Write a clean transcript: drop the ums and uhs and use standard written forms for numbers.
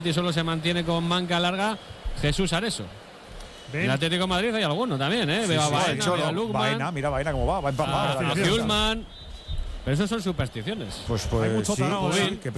y solo se mantiene con manca larga Jesús Areso. En el Atlético de Madrid hay alguno también, ¿eh? Veo a Baena, veo a Lukman. Mira Baena cómo va empapado. A Hjulman. Pero eso son supersticiones. Pues hay mucho sí, tarao, pues ¿eh? sí, que